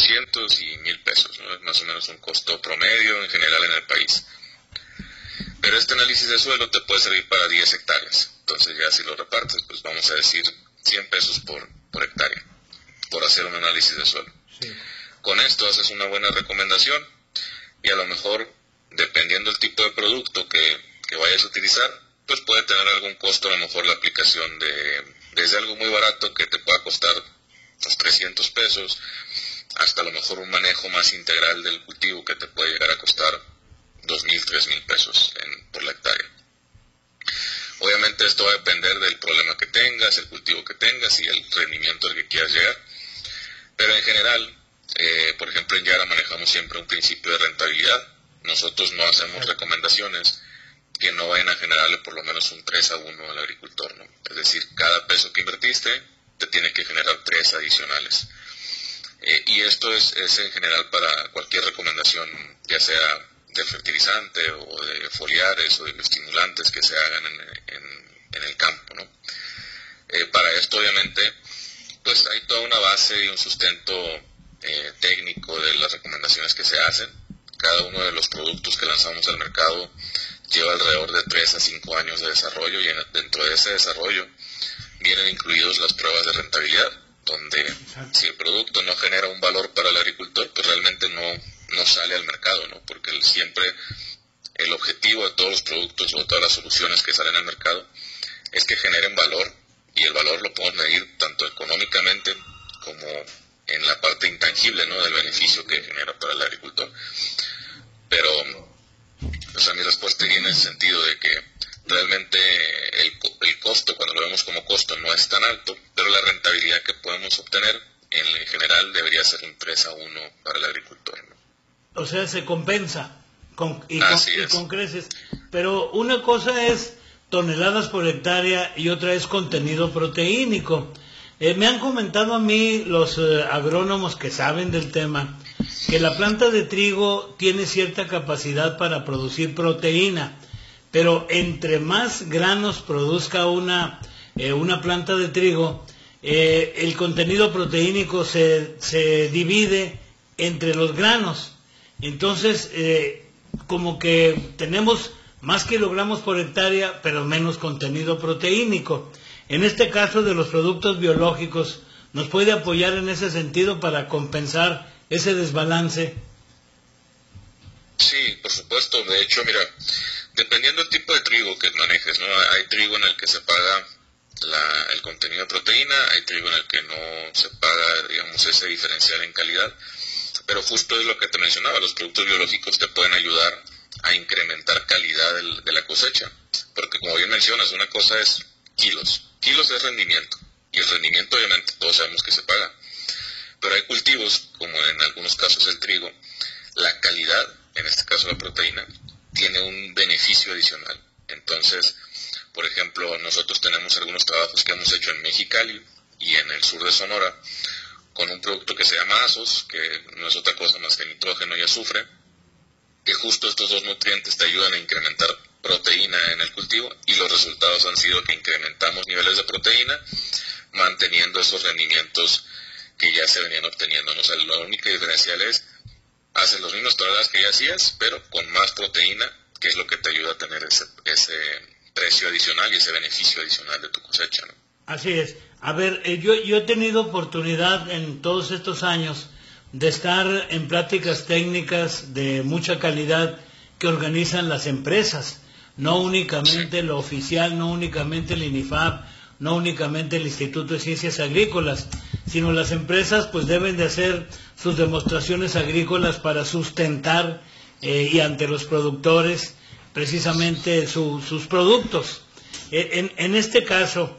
800 y 1000 pesos, ¿no? Es más o menos un costo promedio en general en el país. Pero este análisis de suelo te puede servir para 10 hectáreas. Entonces ya si lo repartes, pues vamos a decir 100 pesos por hectárea, por hacer un análisis de suelo. Sí. Con esto haces una buena recomendación y a lo mejor, dependiendo del tipo de producto que vayas a utilizar, pues puede tener algún costo, a lo mejor la aplicación desde algo muy barato que te pueda costar unos 300 pesos, hasta a lo mejor un manejo más integral del cultivo que te puede llegar a costar 2,000, 3,000 pesos por la hectárea. Obviamente esto va a depender del problema que tengas, el cultivo que tengas y el rendimiento al que quieras llegar. Pero en general, por ejemplo en Yara manejamos siempre un principio de rentabilidad. Nosotros no hacemos recomendaciones que no vayan a generarle por lo menos un 3-1 al agricultor, ¿no? Es decir, cada peso que invertiste te tiene que generar 3 adicionales. Y esto es en general para cualquier recomendación, ya sea de fertilizante o de foliares o de estimulantes que se hagan en el campo, ¿no? Para esto obviamente pues hay toda una base y un sustento técnico de las recomendaciones que se hacen. Cada uno de los productos que lanzamos al mercado lleva alrededor de 3 a 5 años de desarrollo y dentro de ese desarrollo vienen incluidos las pruebas de rentabilidad, donde si el producto no genera un valor para el agricultor, pues realmente no sale al mercado, ¿no? Porque siempre el objetivo de todos los productos o todas las soluciones que salen al mercado es que generen valor, y el valor lo podemos medir tanto económicamente como en la parte intangible, ¿no? Del beneficio que genera para el agricultor. Pero, o sea, mi respuesta viene en el sentido de que realmente el costo, cuando lo vemos como costo, no es tan alto, pero la rentabilidad que podemos obtener en general debería ser un 3-1 para el agricultor, ¿no? O sea, se compensa con creces. Pero una cosa es toneladas por hectárea y otra es contenido proteínico. Me han comentado a mí los agrónomos que saben del tema que la planta de trigo tiene cierta capacidad para producir proteína, pero entre más granos produzca una planta de trigo, el contenido proteínico se divide entre los granos. Entonces, como que tenemos más kilogramos por hectárea, pero menos contenido proteínico. En este caso de los productos biológicos, ¿nos puede apoyar en ese sentido para compensar ese desbalance? Sí, por supuesto. De hecho, mira, dependiendo del tipo de trigo que manejes, ¿no? Hay trigo en el que se paga el contenido de proteína, hay trigo en el que no se paga, digamos, ese diferencial en calidad. Pero justo es lo que te mencionaba, los productos biológicos te pueden ayudar a incrementar calidad de la cosecha, porque como bien mencionas, una cosa es kilos es rendimiento, y el rendimiento obviamente todos sabemos que se paga, pero hay cultivos, como en algunos casos el trigo, la calidad, en este caso la proteína, tiene un beneficio adicional. Entonces, por ejemplo, nosotros tenemos algunos trabajos que hemos hecho en Mexicali y en el sur de Sonora, con un producto que se llama Azos, que no es otra cosa más que nitrógeno y azufre, que justo estos dos nutrientes te ayudan a incrementar proteína en el cultivo, y los resultados han sido que incrementamos niveles de proteína, manteniendo esos rendimientos que ya se venían obteniendo. O sea, la única diferencial es, haces los mismos toneladas que ya hacías, pero con más proteína, que es lo que te ayuda a tener ese precio adicional y ese beneficio adicional de tu cosecha, ¿no? Así es. A ver, yo he tenido oportunidad en todos estos años de estar en pláticas técnicas de mucha calidad que organizan las empresas, no únicamente lo oficial, no únicamente el INIFAP, no únicamente el Instituto de Ciencias Agrícolas, sino las empresas pues deben de hacer sus demostraciones agrícolas para sustentar y ante los productores precisamente sus productos. En este caso,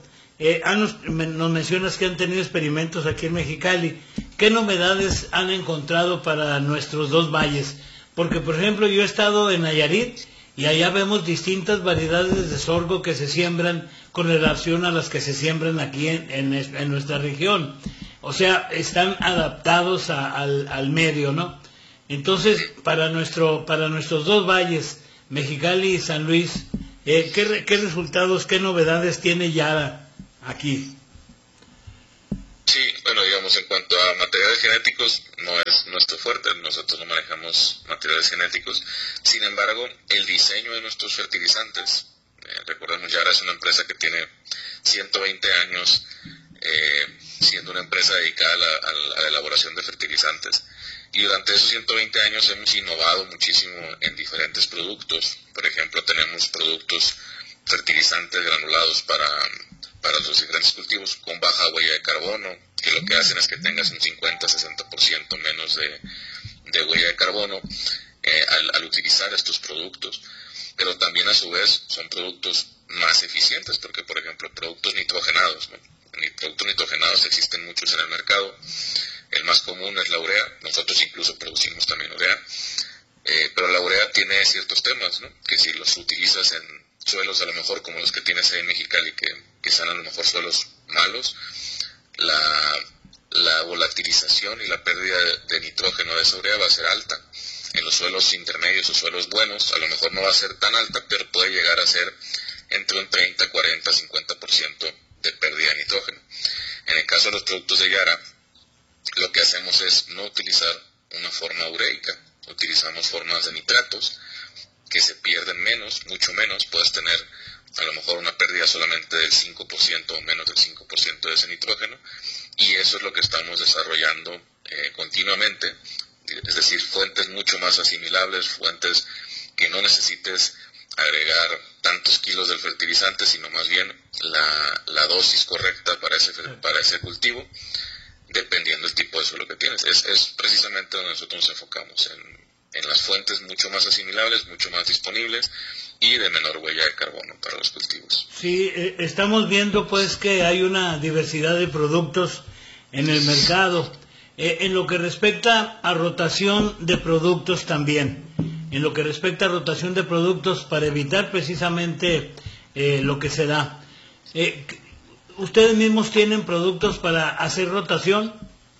nos mencionas que han tenido experimentos aquí en Mexicali. ¿Qué novedades han encontrado para nuestros dos valles? Porque, por ejemplo, yo he estado en Nayarit y allá vemos distintas variedades de sorgo que se siembran con relación a las que se siembran aquí en nuestra región. O sea, están adaptados al medio, ¿no? Entonces, para nuestros dos valles, Mexicali y San Luis, ¿qué resultados, qué novedades tiene Yara aquí? Sí, bueno, digamos, en cuanto a materiales genéticos, no es nuestro fuerte, nosotros no manejamos materiales genéticos. Sin embargo, el diseño de nuestros fertilizantes, recordemos, Yara es una empresa que tiene 120 años siendo una empresa dedicada a la elaboración de fertilizantes. Y durante esos 120 años hemos innovado muchísimo en diferentes productos. Por ejemplo, tenemos productos fertilizantes granulados para los diferentes cultivos con baja huella de carbono, que lo que hacen es que tengas un 50-60% menos de huella de carbono al utilizar estos productos. Pero también a su vez son productos más eficientes, porque por ejemplo productos nitrogenados, ¿no? Productos nitrogenados existen muchos en el mercado. El más común es la urea, nosotros incluso producimos también urea, pero la urea tiene ciertos temas, ¿no? Que si los utilizas en suelos a lo mejor como los que tienes ahí en Mexicali, que sean a lo mejor suelos malos, la volatilización y la pérdida de nitrógeno de esa urea va a ser alta. En los suelos intermedios o suelos buenos a lo mejor no va a ser tan alta, pero puede llegar a ser entre un 30, 40, 50% de pérdida de nitrógeno. En el caso de los productos de Yara, lo que hacemos es no utilizar una forma ureica, utilizamos formas de nitratos que se pierden menos, mucho menos, puedes tener a lo mejor una pérdida solamente del 5% o menos del 5% de ese nitrógeno, y eso es lo que estamos desarrollando continuamente, es decir, fuentes mucho más asimilables, fuentes que no necesites agregar tantos kilos del fertilizante, sino más bien la dosis correcta para ese cultivo, dependiendo del tipo de suelo que tienes. Es precisamente donde nosotros nos enfocamos, en las fuentes mucho más asimilables, mucho más disponibles y de menor huella de carbono para los cultivos. Sí, estamos viendo pues que hay una diversidad de productos en el mercado. En lo que respecta a rotación de productos también, para evitar precisamente lo que se da. ¿Ustedes mismos tienen productos para hacer rotación?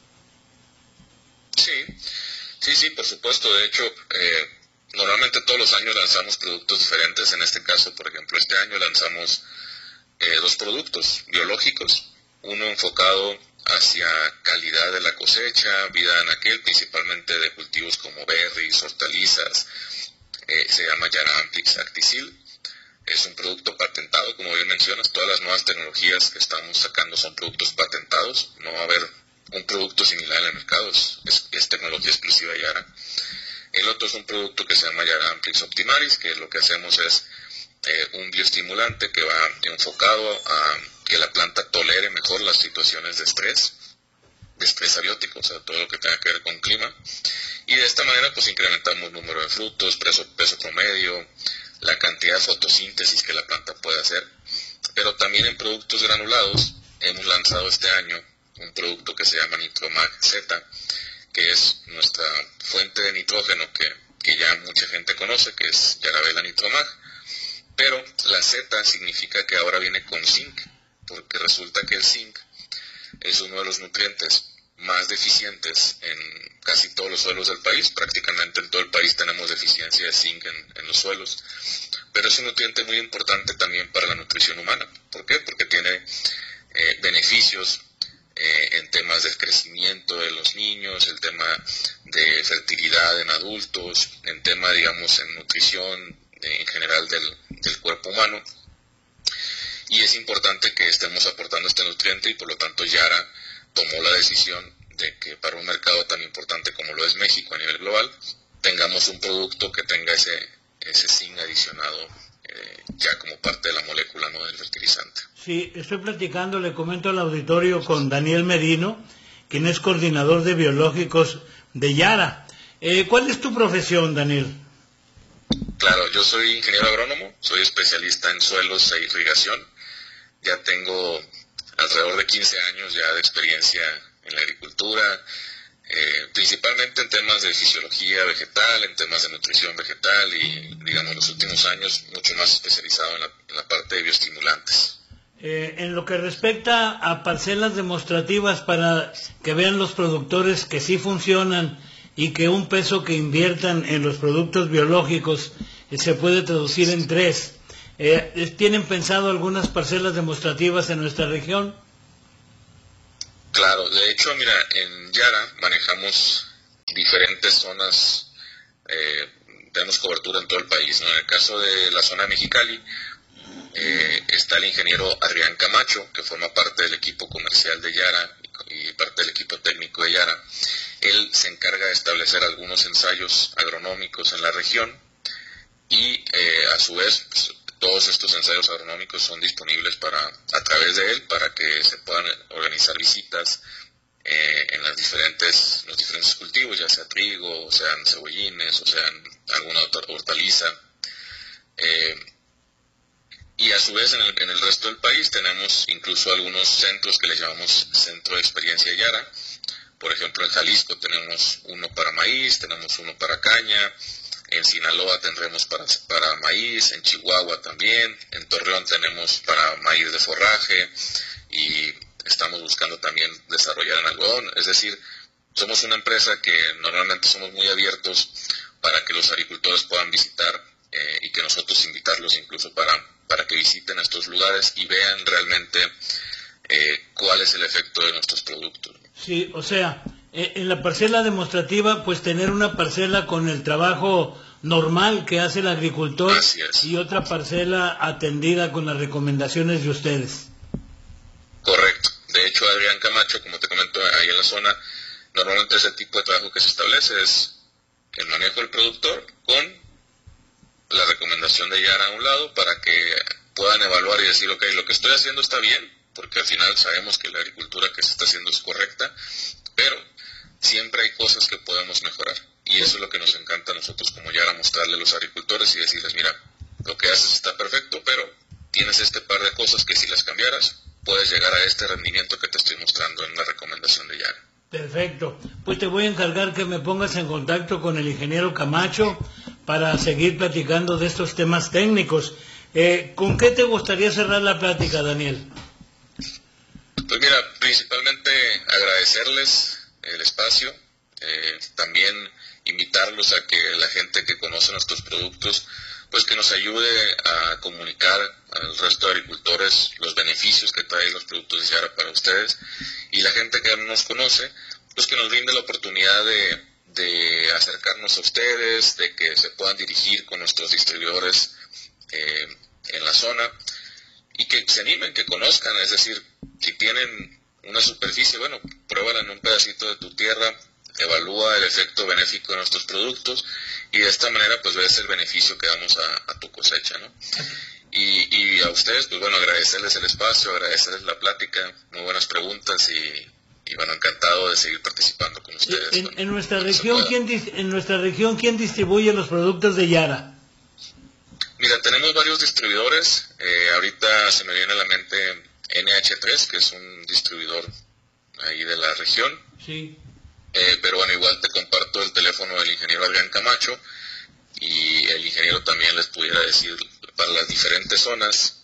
Sí, por supuesto. De hecho, normalmente todos los años lanzamos productos diferentes. En este caso, por ejemplo, este año lanzamos 2 productos biológicos, uno enfocado hacia calidad de la cosecha, vida anaquel, principalmente de cultivos como berries, hortalizas, se llama Yara Amplix Acticil. Es un producto patentado, como bien mencionas, todas las nuevas tecnologías que estamos sacando son productos patentados, no va a haber un producto similar en el mercado, es tecnología exclusiva de Yara. El otro es un producto que se llama Yara Amplix Optimaris, que lo que hacemos es un bioestimulante que va enfocado a que la planta tolere mejor las situaciones de estrés abiótico, o sea, todo lo que tenga que ver con clima, y de esta manera pues incrementamos número de frutos, peso promedio, la cantidad de fotosíntesis que la planta puede hacer. Pero también en productos granulados hemos lanzado este año un producto que se llama Nitromag Z, que es nuestra fuente de nitrógeno que ya mucha gente conoce, que es Yarabela Nitromag, pero la Z significa que ahora viene con zinc, porque resulta que el zinc es uno de los nutrientes más deficientes en casi todos los suelos del país. Prácticamente en todo el país tenemos deficiencia de zinc en los suelos, pero es un nutriente muy importante también para la nutrición humana. ¿Por qué? Porque tiene beneficios en temas del crecimiento de los niños, el tema de fertilidad en adultos, en tema, digamos, en nutrición en general del cuerpo humano. Y es importante que estemos aportando este nutriente, y por lo tanto Yara tomó la decisión de que para un mercado tan importante como lo es México a nivel global, tengamos un producto que tenga ese zinc adicionado ya como parte de la molécula, ¿no?, del fertilizante. Sí, estoy platicando, le comento al auditorio, con Daniel Merino, quien es coordinador de biológicos de Yara. ¿Cuál es tu profesión, Daniel? Claro, yo soy ingeniero agrónomo, soy especialista en suelos e irrigación. Ya tengo alrededor de 15 años ya de experiencia en la agricultura, principalmente en temas de fisiología vegetal, en temas de nutrición vegetal, y digamos los últimos años mucho más especializado en la parte de bioestimulantes. En lo que respecta a parcelas demostrativas para que vean los productores que sí funcionan y que un peso que inviertan en los productos biológicos se puede traducir en 3. ¿Tienen pensado algunas parcelas demostrativas en nuestra región? Claro, de hecho, mira, en Yara manejamos diferentes zonas, tenemos cobertura en todo el país, ¿no? En el caso de la zona de Mexicali, está el ingeniero Adrián Camacho, que forma parte del equipo comercial de Yara y parte del equipo técnico de Yara. Él se encarga de establecer algunos ensayos agronómicos en la región y a su vez pues, todos estos ensayos agronómicos son disponibles a través de él para que se puedan organizar visitas en los diferentes cultivos, ya sea trigo, o sean cebollines, o sean alguna otra hortaliza. Y a su vez en el resto del país tenemos incluso algunos centros que les llamamos Centro de Experiencia Yara. Por ejemplo, en Jalisco tenemos uno para maíz, tenemos uno para caña, en Sinaloa tendremos para maíz, en Chihuahua también, en Torreón tenemos para maíz de forraje y estamos buscando también desarrollar en algodón. Es decir, somos una empresa que normalmente somos muy abiertos para que los agricultores puedan visitar y que nosotros invitarlos incluso para que visiten estos lugares y vean realmente cuál es el efecto de nuestros productos. Sí, o sea, en la parcela demostrativa, pues tener una parcela con el trabajo normal que hace el agricultor y otra parcela atendida con las recomendaciones de ustedes. Correcto. De hecho, Adrián Camacho, como te comento, ahí en la zona, normalmente ese tipo de trabajo que se establece es el manejo del productor con la recomendación de Yara a un lado para que puedan evaluar y decir, ok, lo que estoy haciendo está bien, porque al final sabemos que la agricultura que se está haciendo es correcta, pero siempre hay cosas que podemos mejorar. Y eso es lo que nos encanta a nosotros como Yara, mostrarle a los agricultores y decirles, mira, lo que haces está perfecto, pero tienes este par de cosas que si las cambiaras, puedes llegar a este rendimiento que te estoy mostrando en la recomendación de Yara. Perfecto. Pues te voy a encargar que me pongas en contacto con el ingeniero Camacho para seguir platicando de estos temas técnicos. ¿Con qué te gustaría cerrar la plática, Daniel? Pues mira, principalmente agradecerles el espacio, también invitarlos a que la gente que conoce nuestros productos, pues que nos ayude a comunicar al resto de agricultores los beneficios que traen los productos de Yara para ustedes, y la gente que no nos conoce, pues que nos brinde la oportunidad de acercarnos a ustedes, de que se puedan dirigir con nuestros distribuidores en la zona, y que se animen, que conozcan, es decir, si tienen una superficie, bueno, pruébala en un pedacito de tu tierra, evalúa el efecto benéfico de nuestros productos y de esta manera pues ves el beneficio que damos a tu cosecha, ¿no? Y a ustedes, pues bueno, agradecerles el espacio, agradecerles la plática, muy buenas preguntas y bueno, encantado de seguir participando con ustedes. En nuestra región, ¿quién distribuye los productos de Yara? Mira, tenemos varios distribuidores, ahorita se me viene a la mente NH3, que es un distribuidor ahí de la región. Sí. Pero bueno, igual te comparto el teléfono del ingeniero Adrián Camacho y el ingeniero también les pudiera decir para las diferentes zonas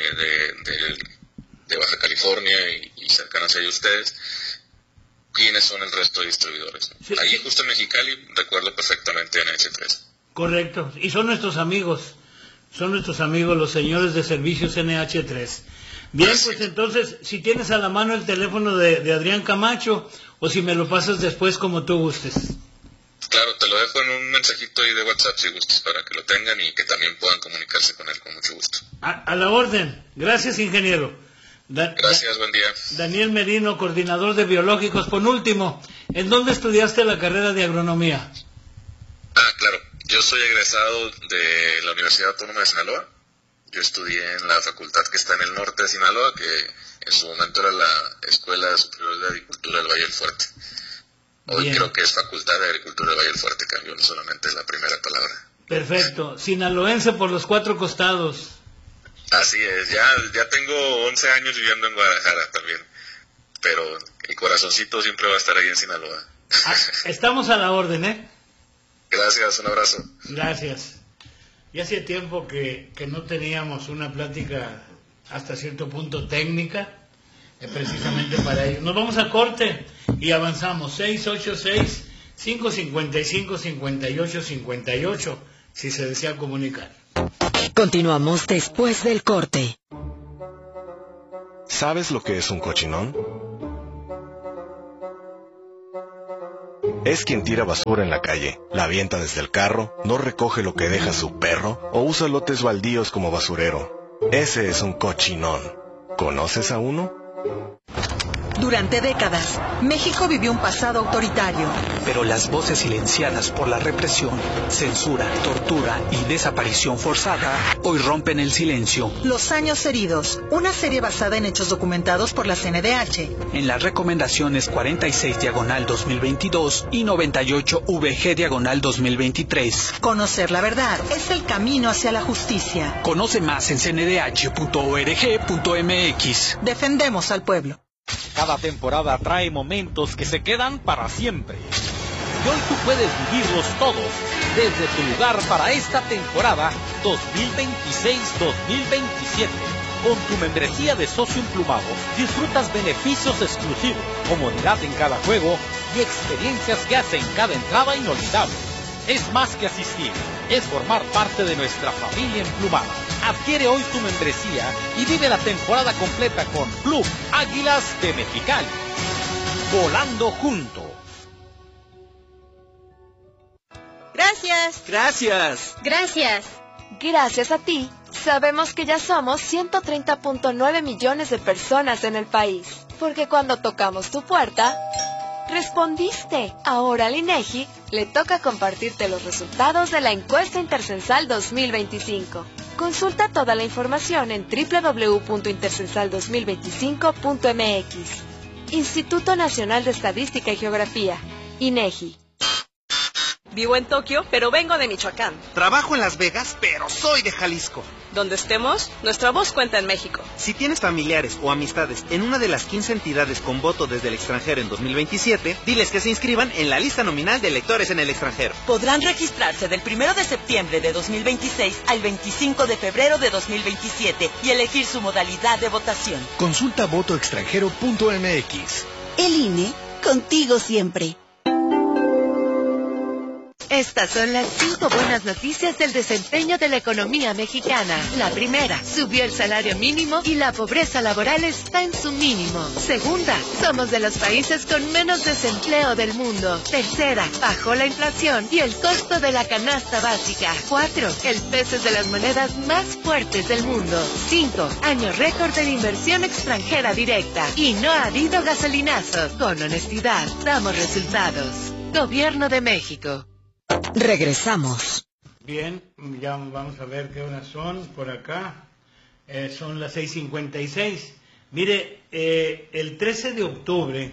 de Baja California y cercanas a ustedes, quiénes son el resto de distribuidores, ¿no? Sí. Ahí justo en Mexicali recuerdo perfectamente NH3. Correcto, y son nuestros amigos los señores de servicios NH3. Bien, pues entonces, si tienes a la mano el teléfono de Adrián Camacho, o si me lo pasas después como tú gustes. Claro, te lo dejo en un mensajito ahí de WhatsApp si gustes, para que lo tengan y que también puedan comunicarse con él con mucho gusto. A la orden. Gracias, ingeniero. Gracias, buen día. Daniel Merino, coordinador de biológicos. Por último, ¿en dónde estudiaste la carrera de agronomía? Claro, yo soy egresado de la Universidad Autónoma de Sinaloa. Yo estudié en la facultad que está en el norte de Sinaloa, que en su momento era la Escuela Superior de Agricultura del Valle del Fuerte. Hoy creo que es Facultad de Agricultura del Valle del Fuerte, cambió solamente la primera palabra. Perfecto, sinaloense por los cuatro costados. Así es, ya tengo 11 años viviendo en Guadalajara también, pero mi corazoncito siempre va a estar ahí en Sinaloa. Estamos a la orden, ¿eh? Gracias, un abrazo. Gracias. Ya hacía tiempo que no teníamos una plática hasta cierto punto técnica, precisamente para ello. Nos vamos a corte y avanzamos. 686-555-5858, si se desea comunicar. Continuamos después del corte. ¿Sabes lo que es un cochinón? es quien tira basura en la calle, la avienta desde el carro, no recoge lo que deja su perro o usa lotes baldíos como basurero. Ese es un cochinón. ¿Conoces a uno? Durante décadas, México vivió un pasado autoritario. Pero las voces silenciadas por la represión, censura, tortura y desaparición forzada hoy rompen el silencio. Los años heridos, una serie basada en hechos documentados por la CNDH. En las recomendaciones 46/2022 y 98/VG/2023. Conocer la verdad es el camino hacia la justicia. Conoce más en cndh.org.mx. Defendemos al pueblo. Cada temporada trae momentos que se quedan para siempre. Y hoy tú puedes vivirlos todos desde tu lugar para esta temporada 2026-2027. Con tu membresía de socio emplumado disfrutas beneficios exclusivos, comodidad en cada juego y experiencias que hacen cada entrada inolvidable. Es más que asistir, es formar parte de nuestra familia emplumada. Adquiere hoy tu membresía y vive la temporada completa con Club Águilas de Mexicali. Volando juntos. Gracias. Gracias. Gracias. Gracias a ti, sabemos que ya somos 130.9 millones de personas en el país. Porque cuando tocamos tu puerta, respondiste. Ahora al INEGI le toca compartirte los resultados de la encuesta intercensal 2025. Consulta toda la información en www.intercensal2025.mx. Instituto Nacional de Estadística y Geografía, INEGI. Vivo en Tokio, pero vengo de Michoacán. Trabajo en Las Vegas, pero soy de Jalisco. Donde estemos, nuestra voz cuenta en México. Si tienes familiares o amistades en una de las 15 entidades con voto desde el extranjero en 2027, diles que se inscriban en la lista nominal de electores en el extranjero. Podrán registrarse del 1 de septiembre de 2026 al 25 de febrero de 2027 y elegir su modalidad de votación. Consulta votoextranjero.mx. El INE, contigo siempre. Estas son las 5 buenas noticias del desempeño de la economía mexicana. La primera, subió el salario mínimo y la pobreza laboral está en su mínimo. Segunda, somos de los países con menos desempleo del mundo. Tercera, bajó la inflación y el costo de la canasta básica. 4, el peso es de las monedas más fuertes del mundo. 5, año récord de inversión extranjera directa. Y no ha habido gasolinazos. Con honestidad, damos resultados. Gobierno de México. Regresamos. Bien, ya vamos a ver qué horas son por acá. Son las 6:56. Mire, el 13 de octubre,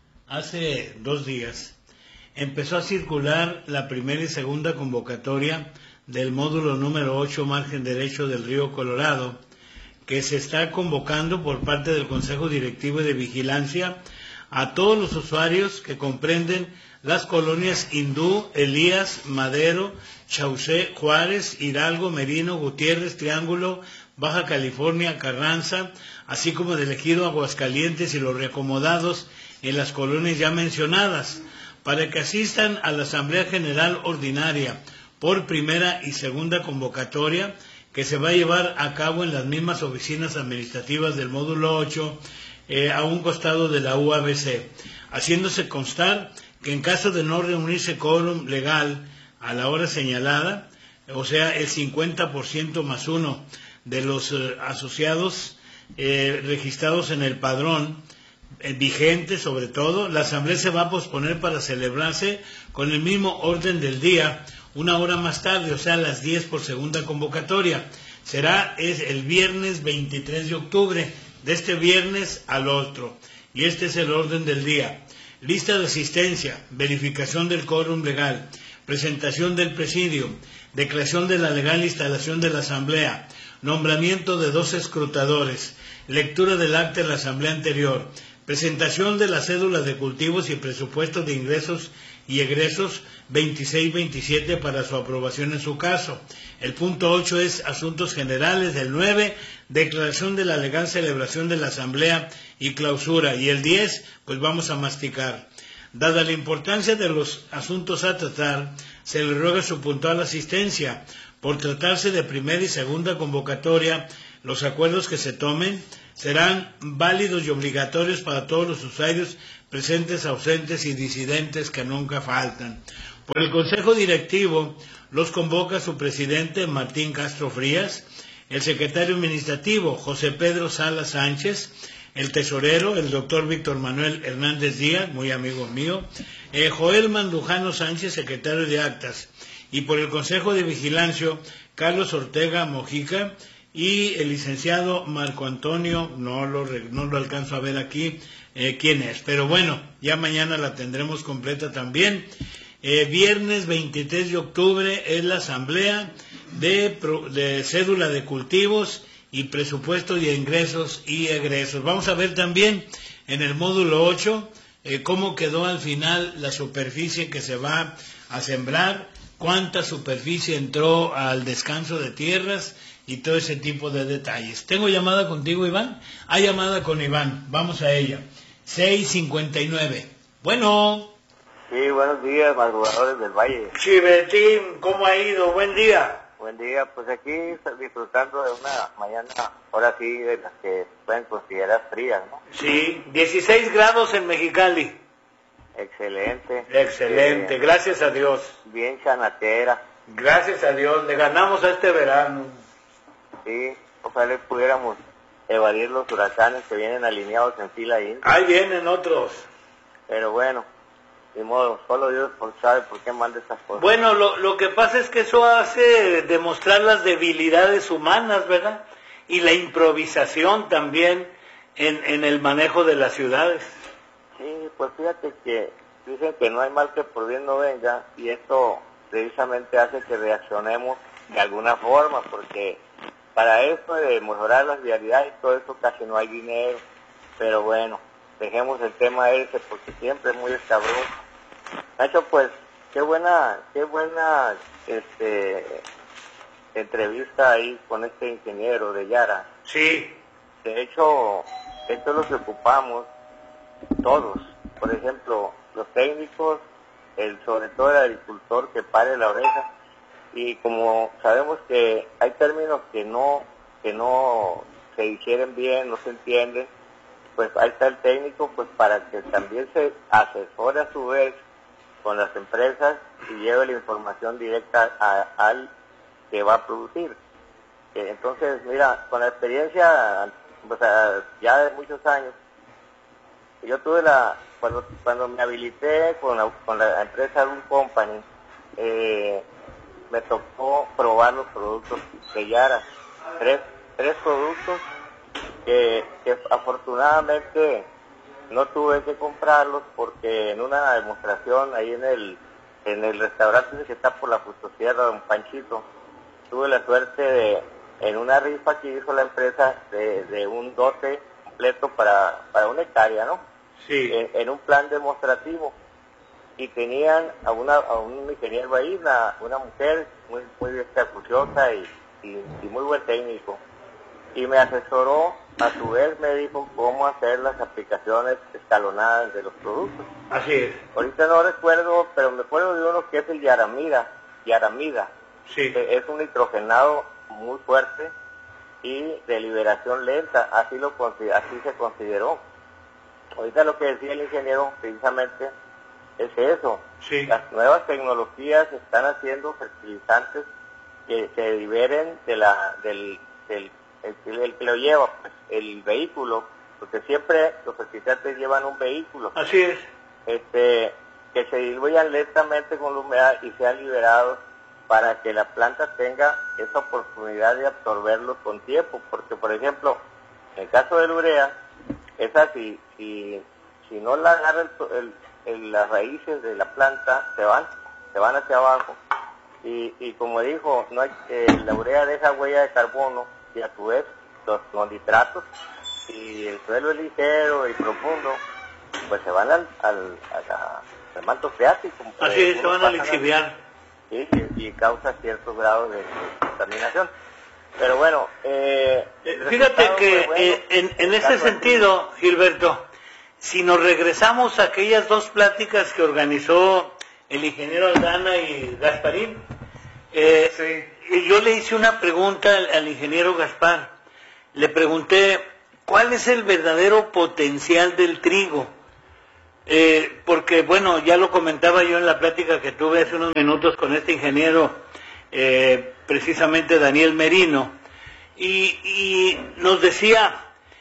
hace 2 días, empezó a circular la primera y segunda convocatoria del módulo número 8, margen derecho del río Colorado, que se está convocando por parte del Consejo Directivo de Vigilancia a todos los usuarios que comprenden las colonias Hindú, Elías, Madero, Chaucé, Juárez, Hidalgo, Merino, Gutiérrez, Triángulo, Baja California, Carranza, así como del ejido Aguascalientes y los reacomodados en las colonias ya mencionadas, para que asistan a la Asamblea General Ordinaria por primera y segunda convocatoria, que se va a llevar a cabo en las mismas oficinas administrativas del módulo 8, a un costado de la UABC, haciéndose constar que en caso de no reunirse quórum legal a la hora señalada, o sea, el 50% más 1 de los asociados registrados en el padrón, vigente sobre todo, la asamblea se va a posponer para celebrarse con el mismo orden del día, 1 hora más tarde, o sea, a las 10 por segunda convocatoria. Es el viernes 23 de octubre, de este viernes al otro, y este es el orden del día. Lista de asistencia, verificación del quórum legal, presentación del presidio, declaración de la legal instalación de la asamblea, nombramiento de 2 escrutadores, lectura del acta de la asamblea anterior, presentación de las cédulas de cultivos y presupuestos de ingresos y egresos 26-27 para su aprobación en su caso. El punto 8 es asuntos generales. El 9, declaración de la legal celebración de la asamblea y clausura. Y el 10, pues vamos a masticar. Dada la importancia de los asuntos a tratar, se le ruega su puntual asistencia. Por tratarse de primera y segunda convocatoria, los acuerdos que se tomen serán válidos y obligatorios para todos los usuarios presentes, ausentes y disidentes que nunca faltan. Por el Consejo Directivo los convoca su presidente Martín Castro Frías, el secretario administrativo José Pedro Sala Sánchez, el tesorero, el doctor Víctor Manuel Hernández Díaz, muy amigo mío, Joel Mandujano Sánchez, secretario de Actas, y por el Consejo de Vigilancia, Carlos Ortega Mojica, y el licenciado Marco Antonio, no lo alcanzo a ver aquí, quién es, pero bueno, ya mañana la tendremos completa también. Viernes 23 de octubre es la asamblea de cédula de cultivos y presupuesto de ingresos y egresos. Vamos a ver también en el módulo 8 cómo quedó al final la superficie que se va a sembrar, cuánta superficie entró al descanso de tierras y todo ese tipo de detalles. ¿Tengo llamada contigo, Iván? Hay llamada con Iván, vamos a ella. 6:59. Bueno. Sí, buenos días, madrugadores del Valle. Chivetín, ¿cómo ha ido? Buen día. Buen día, pues aquí disfrutando de una mañana, ahora sí, de las que pueden considerar frías, ¿no? Sí, 16 grados en Mexicali. Excelente. Excelente, gracias a Dios. Bien chanatera. Gracias a Dios, le ganamos a este verano. Sí, ojalá pudiéramos evadir los huracanes que vienen alineados en fila ahí. Ahí vienen otros. Pero bueno, de modo, solo Dios sabe por qué manda estas cosas. Bueno, lo que pasa es que eso hace demostrar las debilidades humanas, ¿verdad? Y la improvisación también en el manejo de las ciudades. Sí, pues fíjate que dicen que no hay mal que por bien no venga, y esto precisamente hace que reaccionemos de alguna forma, porque para esto de mejorar las vialidades y todo eso casi no hay dinero, pero bueno, dejemos el tema ese porque siempre es muy escabroso. Nacho, pues, qué buena entrevista ahí con este ingeniero de Yara. Sí. De hecho, esto es lo que ocupamos todos. Por ejemplo, los técnicos, sobre todo el agricultor que pare la oreja. Y como sabemos que hay términos que no se digieren bien, no se entienden, pues ahí está el técnico, pues para que también se asesore a su vez con las empresas y lleve la información directa al que va a producir. Entonces, mira, con la experiencia, o sea, ya de muchos años, yo tuve cuando me habilité con la empresa Room Company, me tocó probar los productos de Yara, tres productos que afortunadamente no tuve que comprarlos porque en una demostración ahí en el restaurante que está por la Justosierra, Don Panchito, tuve la suerte en una rifa que hizo la empresa de un dote completo para una hectárea, ¿no? Sí. En un plan demostrativo, y tenían a un ingeniero ahí, una mujer muy acuciosa y muy buen técnico, y me asesoró, a su vez me dijo cómo hacer las aplicaciones escalonadas de los productos. Así es. Ahorita no recuerdo, pero me acuerdo de uno que es el Yaramida. Sí. Es un nitrogenado muy fuerte y de liberación lenta, así se consideró. Ahorita lo que decía el ingeniero precisamente es eso. Sí. Las nuevas tecnologías están haciendo fertilizantes que se liberen del que lo lleva, pues, el vehículo, porque siempre los fertilizantes llevan un vehículo. Así es. Que se diluyan lentamente con la humedad y sean liberados para que la planta tenga esa oportunidad de absorberlos con tiempo, porque por ejemplo, en el caso de la urea, esa si no la agarra las raíces de la planta, se van hacia abajo, y como dijo, no hay, la urea deja huella de carbono, y a su vez los nitratos, y el suelo es ligero y profundo, pues se van al manto freático. Así es, se van a lixiviar. Sí, y causa ciertos grados de contaminación. Pero bueno, fíjate que en ese sentido, Gilberto, si nos regresamos a aquellas dos pláticas que organizó el ingeniero Aldana y Gasparín, sí. Yo le hice una pregunta al ingeniero Gaspar. Le pregunté, ¿cuál es el verdadero potencial del trigo? porque bueno, ya lo comentaba yo en la plática que tuve hace unos minutos con este ingeniero, precisamente Daniel Merino, y nos decía,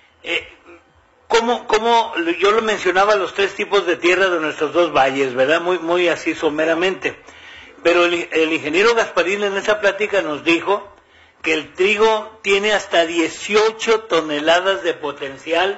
cómo yo lo mencionaba, los 3 tipos de tierra de nuestros 2 valles, ¿verdad? Muy así someramente. Pero el ingeniero Gasparín en esa plática nos dijo que el trigo tiene hasta 18 toneladas de potencial.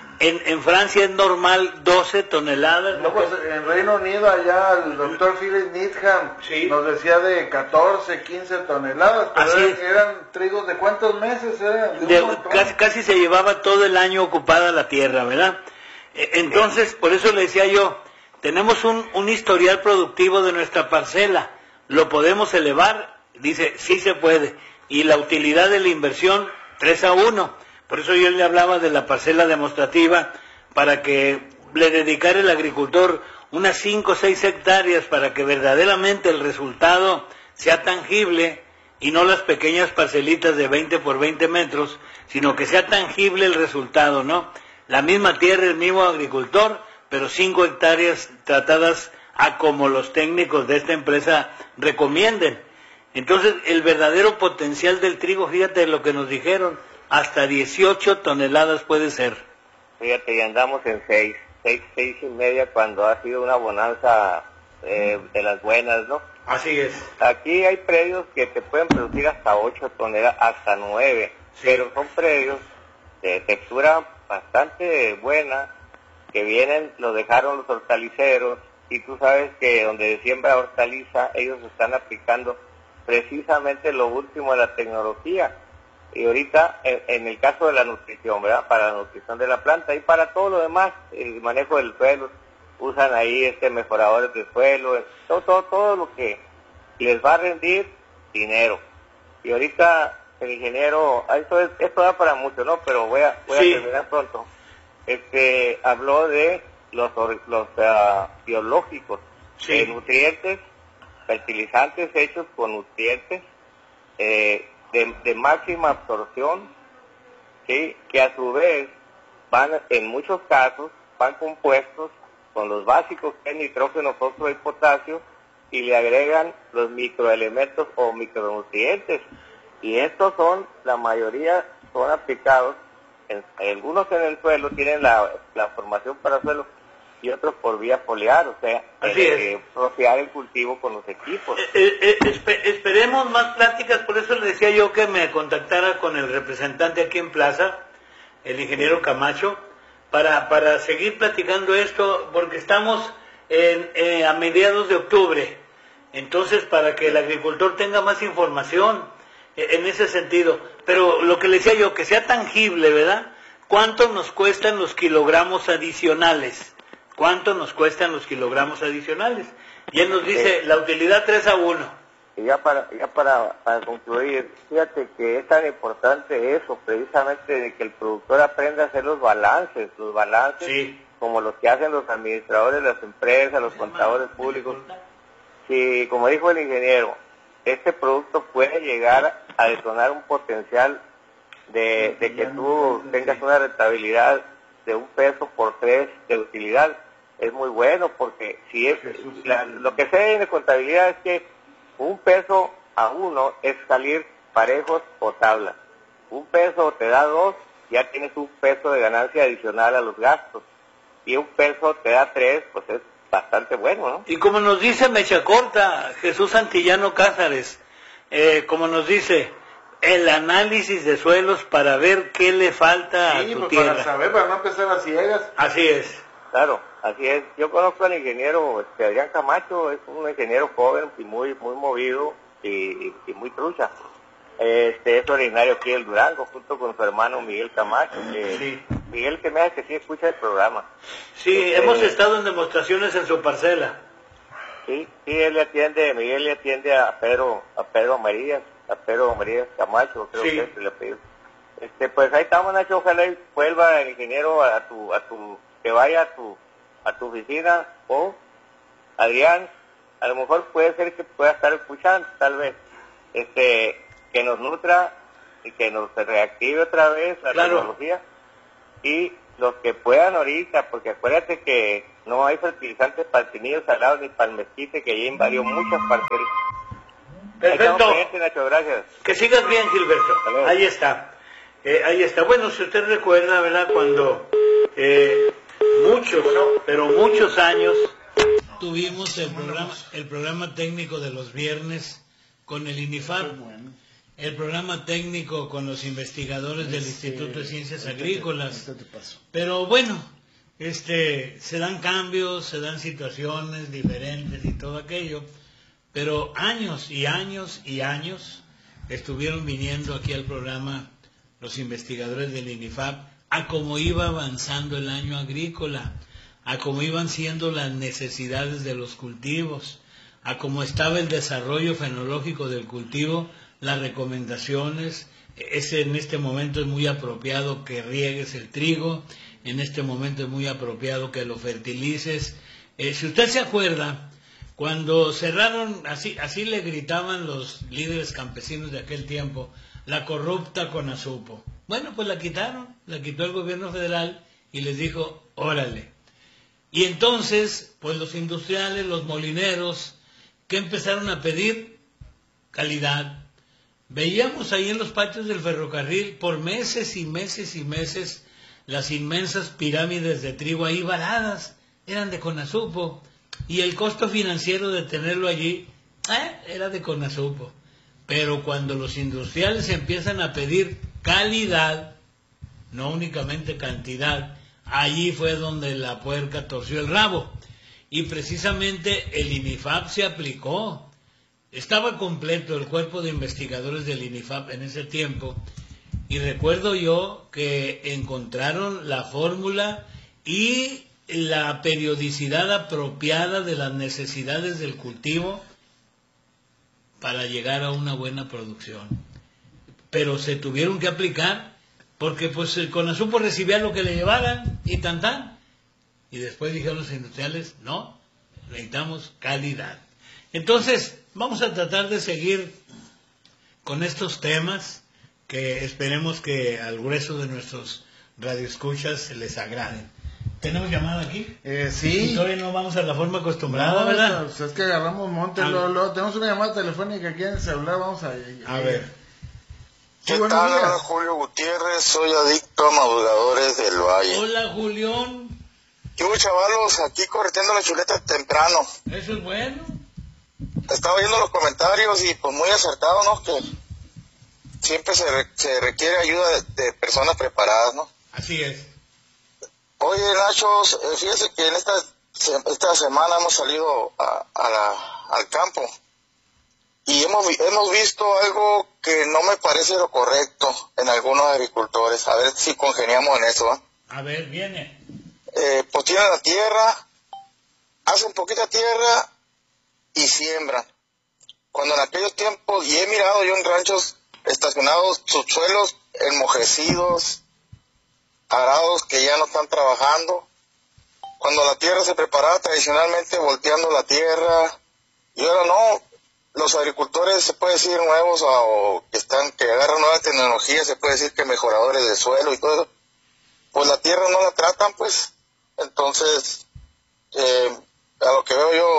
En Francia es normal 12 toneladas. No, pues en Reino Unido allá el doctor Philip Needham nos decía de 14, 15 toneladas, pero eran trigos de ¿cuántos meses eran? Casi se llevaba todo el año ocupada la tierra, ¿verdad? Entonces, por eso le decía yo, tenemos un historial productivo de nuestra parcela, ¿lo podemos elevar? Dice, sí se puede, y la utilidad de la inversión 3-1. Por eso yo le hablaba de la parcela demostrativa, para que le dedicara el agricultor unas 5 o 6 hectáreas para que verdaderamente el resultado sea tangible, y no las pequeñas parcelitas de 20 por 20 metros, sino que sea tangible el resultado, ¿no? La misma tierra, el mismo agricultor, pero 5 hectáreas tratadas a como los técnicos de esta empresa recomienden. Entonces, el verdadero potencial del trigo, fíjate lo que nos dijeron, hasta 18 toneladas puede ser. Fíjate, ya andamos en 6 y media cuando ha sido una bonanza de las buenas, ¿no? Así es. Aquí hay predios que te pueden producir hasta 8 toneladas, hasta 9, pero son predios de textura bastante buena, que vienen, lo dejaron los hortaliceros, y tú sabes que donde siembra hortaliza, ellos están aplicando precisamente lo último de la tecnología. Y ahorita, en el caso de la nutrición, ¿verdad? Para la nutrición de la planta y para todo lo demás, el manejo del suelo, usan ahí mejoradores del suelo, todo lo que les va a rendir dinero. Y ahorita el ingeniero, esto da para mucho, ¿no? Pero voy a terminar pronto. Habló de los biológicos, nutrientes, fertilizantes hechos con nutrientes, de máxima absorción, ¿sí? Que a su vez en muchos casos van compuestos con los básicos, que es nitrógeno, fósforo y potasio, y le agregan los microelementos o micronutrientes, y estos la mayoría son aplicados, algunos en el suelo tienen la formación para suelo, y otros por vía foliar, o sea, rociar el cultivo con los equipos. Esperemos más pláticas, por eso le decía yo que me contactara con el representante aquí en Plaza, el ingeniero Camacho, para seguir platicando esto, porque estamos a mediados de octubre, entonces para que el agricultor tenga más información en ese sentido. Pero lo que le decía yo, que sea tangible, ¿verdad? ¿Cuánto nos cuestan los kilogramos adicionales? ¿Cuánto nos cuestan los kilogramos adicionales? Y él nos dice, la utilidad 3-1. Y ya para concluir, fíjate que es tan importante eso, precisamente de que el productor aprenda a hacer los balances, como los que hacen los administradores de las empresas, los contadores públicos. Si, como dijo el ingeniero, este producto puede llegar a detonar un potencial de que tú tengas una rentabilidad de 1 peso por 3 de utilidad, es muy bueno, porque si lo que sé en contabilidad es que 1 peso a 1 es salir parejos o tabla. 1 peso te da 2, ya tienes 1 peso de ganancia adicional a los gastos. Y 1 peso te da 3, pues es bastante bueno, ¿no? Y como nos dice Mecha Corta, Jesús Santillano Cázares, como nos dice, el análisis de suelos para ver qué le falta a tu tierra. Para saber, para no empezar a ciegas. Así es. Claro, así es. Yo conozco al ingeniero Adrián Camacho, es un ingeniero joven y muy movido y muy trucha. Es originario aquí del Durango, junto con su hermano Miguel Camacho. Miguel, que me hace que sí escucha el programa. Sí, hemos estado en demostraciones en su parcela. Sí, Miguel le atiende a Pedro Marías Camacho, creo que es el apellido. Pues ahí estamos, Nacho, ojalá y vuelva el ingeniero que vaya a tu oficina, o Adrián, a lo mejor puede ser que pueda estar escuchando, tal vez, que nos nutra y que nos reactive otra vez la tecnología, y los que puedan ahorita, porque acuérdate que no hay fertilizantes para el Pinillo Salado ni para el Mezquite, que ya invadió muchas parcelas. Perfecto. Nacho, gracias. Que sigas bien, Gilberto. Ahí está. Ahí está. Bueno, si usted recuerda, ¿verdad? Cuando muchos años tuvimos el programa técnico de los viernes con el INIFAP, el programa técnico con los investigadores del Instituto de Ciencias Agrícolas. Pero bueno, se dan cambios, se dan situaciones diferentes y todo aquello, pero años y años y años estuvieron viniendo aquí al programa los investigadores del INIFAP a cómo iba avanzando el año agrícola, a cómo iban siendo las necesidades de los cultivos, a cómo estaba el desarrollo fenológico del cultivo, las recomendaciones. En este momento es muy apropiado que riegues el trigo, en este momento es muy apropiado que lo fertilices. Si usted se acuerda, cuando cerraron, así le gritaban los líderes campesinos de aquel tiempo, la corrupta Conasupo. Bueno, pues la quitó el gobierno federal y les dijo, órale. Y entonces, pues los industriales, los molineros, ¿qué empezaron a pedir? Calidad. Veíamos ahí en los patios del ferrocarril por meses y meses y meses las inmensas pirámides de trigo ahí varadas, eran de Conasupo, y el costo financiero de tenerlo allí era de Conasupo. Pero cuando los industriales empiezan a pedir calidad, no únicamente cantidad, allí fue donde la puerca torció el rabo. Y precisamente el INIFAP se aplicó. Estaba completo el cuerpo de investigadores del INIFAP en ese tiempo, y recuerdo yo que encontraron la fórmula y la periodicidad apropiada de las necesidades del cultivo para llegar a una buena producción. Pero se tuvieron que aplicar porque pues el Conasupo recibía lo que le llevaran y tan. Y después dijeron los industriales, no, necesitamos calidad. Entonces, vamos a tratar de seguir con estos temas que esperemos que al grueso de nuestros radioescuchas les agraden. ¿Tenemos llamada aquí? Sí. Y todavía no vamos a la forma acostumbrada, ¿verdad? Pues es que agarramos monte, luego tenemos una llamada telefónica aquí en el celular, vamos a ver. ¿Qué tal? Hola, Julio Gutiérrez, soy adicto a madrugadores del Valle. Hola, Julián. ¿Qué hubo, chavalos? Aquí corriendo la chuleta temprano. Eso es bueno. Estaba viendo los comentarios y pues muy acertado, ¿no? Que siempre se requiere ayuda de personas preparadas, ¿no? Así es. Oye, Nachos, fíjese que en esta semana hemos salido al campo y hemos visto algo que no me parece lo correcto en algunos agricultores. A ver si congeniamos en eso, ¿eh? A ver, viene. Pues tienen la tierra, hacen poquita tierra y siembran. Cuando en aquellos tiempos, y he mirado yo en ranchos estacionados, sus suelos enmojecidos, arados que ya no están trabajando. Cuando la tierra se preparaba tradicionalmente volteando la tierra, y ahora no, los agricultores se puede decir nuevos o que agarran nueva tecnología, se puede decir que mejoradores de suelo y todo eso, pues la tierra no la tratan, pues. Entonces, a lo que veo yo,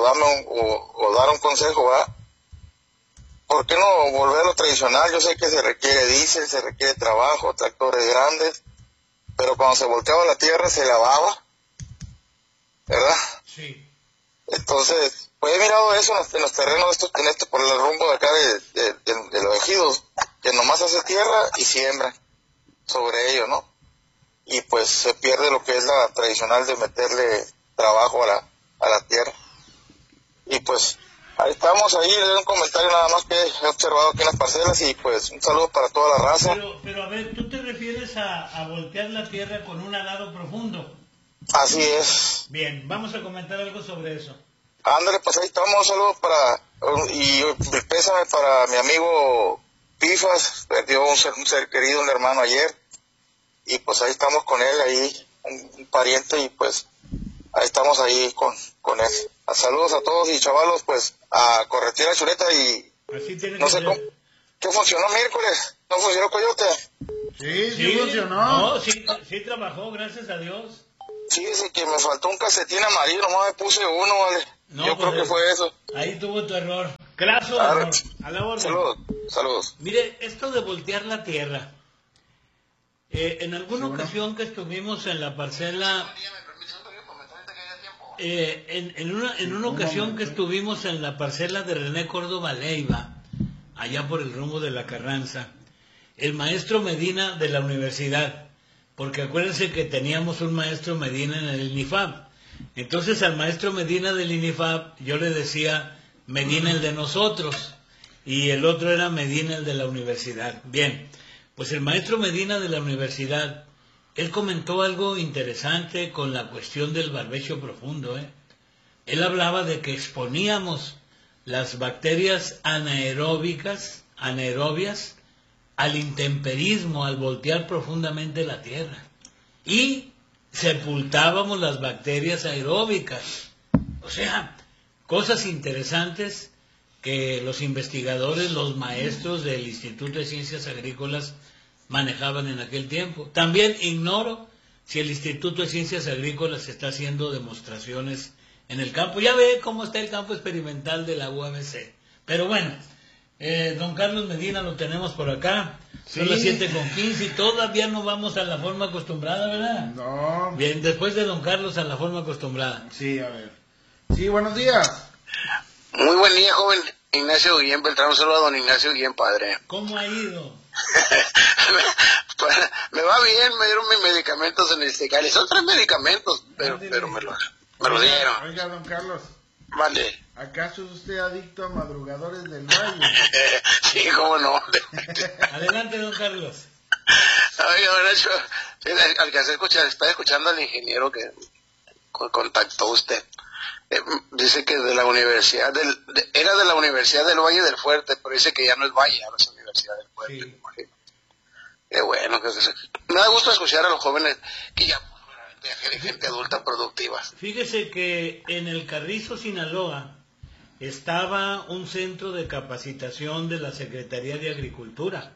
o dar un consejo, ¿verdad? ¿Por qué no volver a lo tradicional? Yo sé que se requiere diésel, se requiere trabajo, tractores grandes, pero cuando se volteaba la tierra se lavaba, ¿verdad? Sí. Entonces, pues he mirado eso en los terrenos, por el rumbo de acá de los ejidos, que nomás hace tierra y siembra sobre ello, ¿no? Y pues se pierde lo que es la tradicional de meterle trabajo a la tierra. Y pues ahí estamos, ahí le doy un comentario nada más que he observado aquí en las parcelas, y pues un saludo para toda la raza. Pero a ver, ¿tú te refieres a voltear la tierra con un arado profundo? Así es. Bien, vamos a comentar algo sobre eso. Ándale, pues ahí estamos, un saludo y pésame para mi amigo Pifas, perdió un ser querido, un hermano ayer, y pues ahí estamos con él, ahí, un pariente, y pues ahí estamos ahí con él. Saludos a todos, y chavalos, pues a corretear la chuleta, y no sé cómo, ¿qué funcionó miércoles? ¿No funcionó Coyote? Sí funcionó. No, sí trabajó, gracias a Dios. Fíjese que me faltó un calcetín amarillo, nomás me puse uno, vale. No, yo creo que fue eso. Ahí tuvo tu error. Craso error. A la orden. Saludos. Mire, esto de voltear la tierra. En alguna ocasión que estuvimos en la parcela... en una ocasión que estuvimos en la parcela de René Córdoba Leiva, allá por el rumbo de la Carranza, el maestro Medina de la universidad, porque acuérdense que teníamos un maestro Medina en el INIFAB. Entonces al maestro Medina del INIFAB yo le decía Medina el de nosotros y el otro era Medina el de la universidad. Bien, pues el maestro Medina de la universidad, él comentó algo interesante con la cuestión del barbecho profundo. Él hablaba de que exponíamos las bacterias anaerobias al intemperismo, al voltear profundamente la tierra. Y sepultábamos las bacterias aeróbicas. O sea, cosas interesantes que los investigadores, los maestros del Instituto de Ciencias Agrícolas manejaban en aquel tiempo. También ignoro si el Instituto de Ciencias Agrícolas está haciendo demostraciones en el campo. Ya ve cómo está el campo experimental de la UABC. Pero bueno, don Carlos Medina lo tenemos por acá. Sí. Son las 7:15 y todavía no vamos a la forma acostumbrada, ¿verdad? No. Bien, después de don Carlos a la forma acostumbrada. Sí, a ver. Sí, buenos días. Muy buen día, joven Ignacio Guillén Beltrán. Un saludo a don Ignacio Guillén, padre. ¿Cómo ha ido? Me va bien, me dieron mis medicamentos en el Istecali. Son 3 medicamentos, pero me lo dieron. Oiga, don Carlos. Vale. ¿Acaso es usted adicto a madrugadores del Valle? Sí, cómo no. Adelante, don Carlos. Oiga, Nacho, alcancé a escuchar, estaba escuchando al ingeniero que contactó usted. Dice que de la universidad era de la Universidad del Valle del Fuerte, pero dice que ya no es Valle, ahora es Universidad del Fuerte. Sí. Qué bueno, me da gusto escuchar a los jóvenes que ya gente adulta productiva. Fíjese que en el Carrizo, Sinaloa, estaba un centro de capacitación de la Secretaría de Agricultura,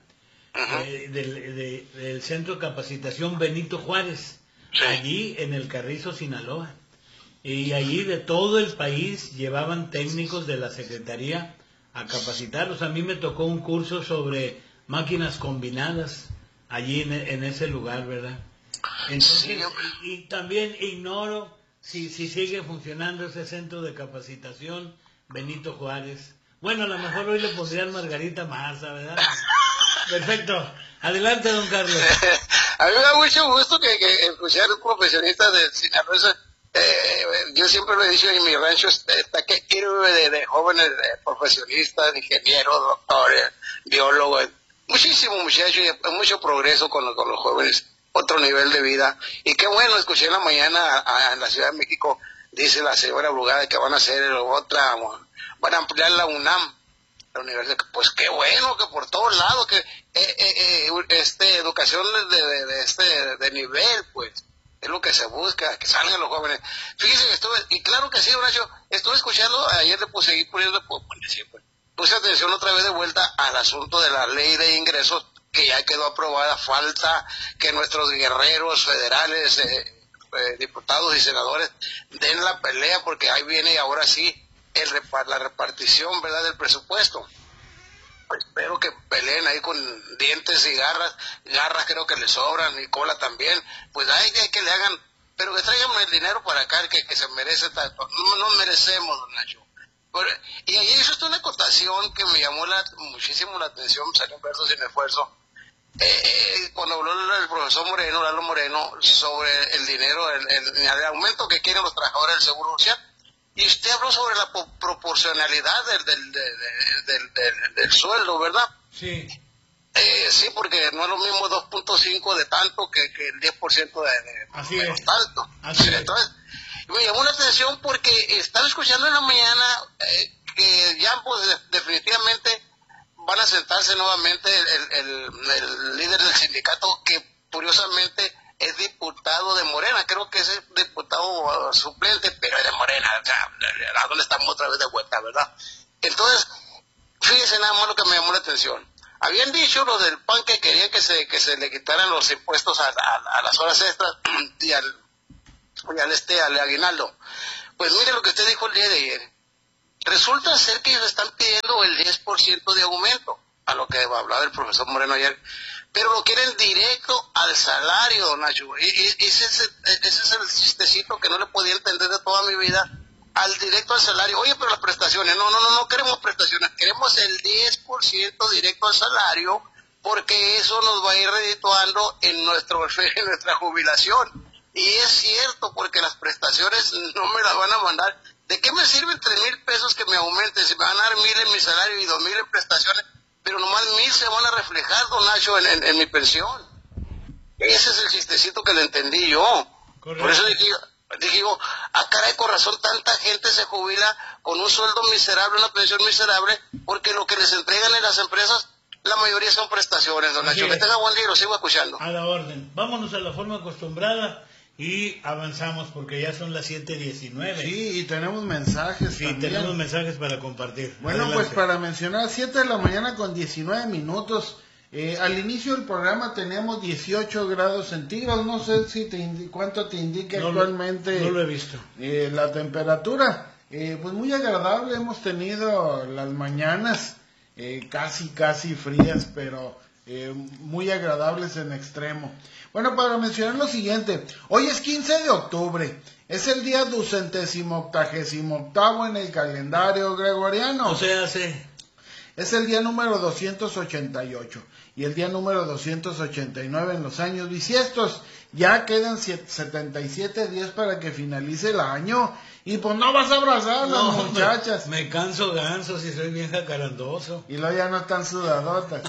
del Centro de Capacitación Benito Juárez, sí. Allí en el Carrizo, Sinaloa. Y allí de todo el país llevaban técnicos de la Secretaría a capacitarlos. A mí me tocó un curso sobre máquinas combinadas allí en ese lugar, ¿verdad? Entonces, sí, y también ignoro si sigue funcionando ese centro de capacitación Benito Juárez. Bueno, a lo mejor hoy le pondrían Margarita Marza, ¿verdad? Perfecto. Adelante, don Carlos. A mí me da mucho gusto que escuchar profesionistas de Sinaloa. Yo siempre lo he dicho, en mi rancho está que irve de jóvenes profesionistas, ingenieros, doctores, biólogos, muchísimo muchachos, y mucho progreso con los jóvenes, otro nivel de vida. Y qué bueno, escuché en la mañana en la Ciudad de México, dice la señora Brugada que van a hacer van a ampliar la UNAM, la universidad. Pues qué bueno, que por todos lados, que educación de nivel, pues es lo que se busca, que salgan los jóvenes. Fíjese que y claro que sí, Horacio, estuve escuchando, ayer seguí puse atención otra vez de vuelta al asunto de la ley de ingresos, que ya quedó aprobada. Falta que nuestros guerreros federales, diputados y senadores den la pelea, porque ahí viene ahora sí la repartición, ¿verdad?, del presupuesto. Espero que peleen ahí con dientes y garras creo que les sobran, y cola también. Pues hay que le hagan, pero que traigan el dinero para acá, que se merece tanto. No merecemos, don Nacho. Y ahí hizo una acotación que me llamó muchísimo la atención, salió un verso sin esfuerzo. Cuando habló el profesor Lalo Moreno, sobre el dinero, el aumento que quieren los trabajadores del Seguro Social. Y usted habló sobre la proporcionalidad del sueldo, ¿verdad? Sí. Sí, porque no es lo mismo 2.5 de tanto que el 10% de menos tanto. Así es. Entonces, me llamó la atención porque estaba escuchando en la mañana que ya pues definitivamente van a sentarse nuevamente el líder del sindicato, que curiosamente es diputado de Morena, creo que es diputado suplente, pero es de Morena, o sea, ¿a dónde estamos otra vez de vuelta, verdad? Entonces, fíjese nada más lo que me llamó la atención. Habían dicho los del PAN que querían que se le quitaran los impuestos a las horas extras y al aguinaldo. Pues mire lo que usted dijo el día de ayer. Resulta ser que ellos están pidiendo el 10% de aumento, a lo que hablaba el profesor Moreno ayer, pero lo quieren directo al salario, don Nacho. Ese es el chistecito que no le podía entender de toda mi vida, directo al salario. Oye, pero las prestaciones, no queremos prestaciones, queremos el 10% directo al salario, porque eso nos va a ir redituando en nuestra jubilación. Y es cierto, porque las prestaciones no me las van a mandar. ¿De qué me sirven 3,000 pesos que me aumenten si me van a dar 1,000 en mi salario y 2,000 en prestaciones? Pero nomás 1,000 se van a reflejar, don Nacho, en mi pensión. Ese es el chistecito que le entendí yo. Correcto. Por eso dije yo, caray, con razón tanta gente se jubila con un sueldo miserable, una pensión miserable, porque lo que les entregan en las empresas, la mayoría son prestaciones, don Nacho. Que tenga buen día y lo sigo escuchando. A la orden. Vámonos a la forma acostumbrada y avanzamos porque ya son las 7:19. Sí, y tenemos mensajes. Sí, tenemos mensajes para compartir. Bueno, adelante. Pues para mencionar, 7 de la mañana con 19 minutos. Al inicio del programa teníamos 18 grados centígrados. No sé cuánto te indica actualmente. No lo he visto. La temperatura. Pues muy agradable. Hemos tenido las mañanas casi frías, pero muy agradables en extremo. Bueno, para mencionar lo siguiente, hoy es 15 de octubre, es el día 288 en el calendario gregoriano. O sea, sí. Es el día número 288 y el día número 289 en los años bisiestos. Ya quedan 77 días para que finalice el año y pues no vas a abrazar a las muchachas. Me canso ganso si soy bien jacarandoso. Y luego ya no están sudadotas.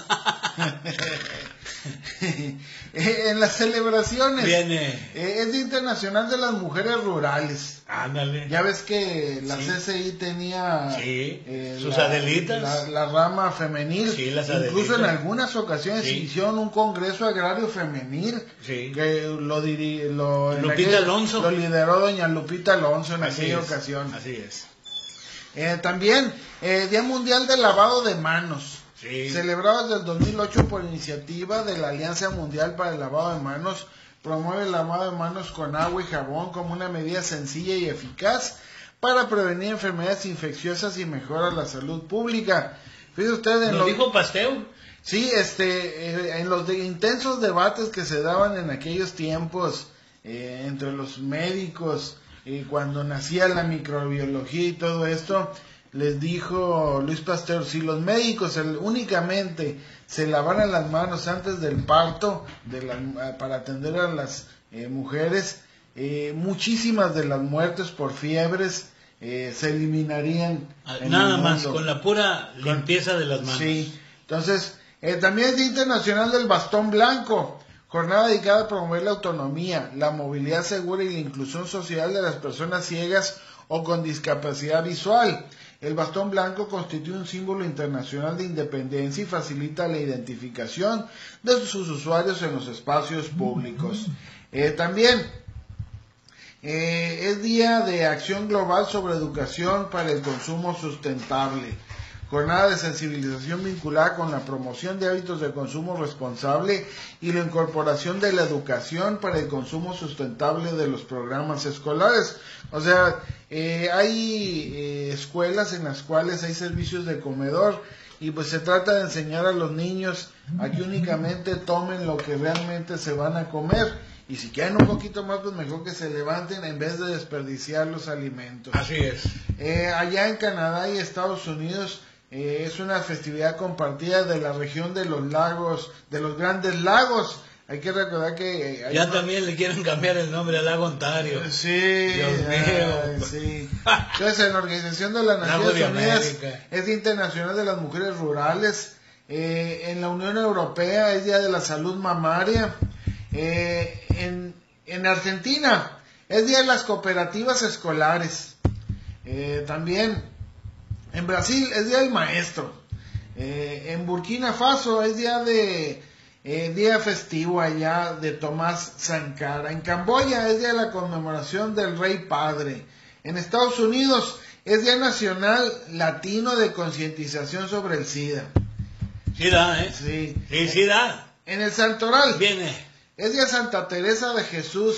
En las celebraciones es Día Internacional de las Mujeres Rurales. Ándale. Ya ves que la CCI tenía sus Adelitas, la rama femenil. Sí, las incluso Adelitas. En algunas ocasiones hicieron un congreso agrario femenil que lo lideró doña Lupita Alonso en aquella ocasión. Así es. También Día Mundial del Lavado de Manos. Celebrado desde el 2008 por iniciativa de la Alianza Mundial para el Lavado de Manos. Promueve el lavado de manos con agua y jabón como una medida sencilla y eficaz para prevenir enfermedades infecciosas y mejorar la salud pública. Fíjese usted, ¿Lo dijo Pasteur? Sí, en los intensos debates que se daban en aquellos tiempos entre los médicos, cuando nacía la microbiología y todo esto, les dijo Luis Pasteur, si los médicos únicamente se lavaran las manos antes del parto para atender a las mujeres, muchísimas de las muertes por fiebres se eliminarían. Nada más, con la pura limpieza de las manos. Sí, entonces, también es Día Internacional del Bastón Blanco, jornada dedicada a promover la autonomía, la movilidad segura y la inclusión social de las personas ciegas o con discapacidad visual. El bastón blanco constituye un símbolo internacional de independencia y facilita la identificación de sus usuarios en los espacios públicos. También es Día de Acción Global sobre Educación para el Consumo Sustentable. Jornada de sensibilización vinculada con la promoción de hábitos de consumo responsable y la incorporación de la educación para el consumo sustentable de los programas escolares. O sea, hay escuelas en las cuales hay servicios de comedor y pues se trata de enseñar a los niños a que únicamente tomen lo que realmente se van a comer. Y si quieren un poquito más, pues mejor que se levanten en vez de desperdiciar los alimentos. Así es. Allá en Canadá y Estados Unidos es una festividad compartida de la región de los lagos, de los Grandes Lagos. Hay que recordar que... ya también le quieren cambiar el nombre al lago Ontario. Sí. Dios mío. Sí. Entonces, en la Organización de las Naciones Unidas es Día Internacional de las Mujeres Rurales. En la Unión Europea es Día de la Salud Mamaria. En Argentina es Día de las Cooperativas Escolares. También en Brasil es Día del Maestro. En Burkina Faso es día festivo allá de Tomás Sankara. En Camboya es día de la conmemoración del Rey Padre. En Estados Unidos es Día Nacional Latino de Concientización sobre el SIDA. Sí da, Sí. Sí da. En el Santoral viene. es Día Santa Teresa de Jesús,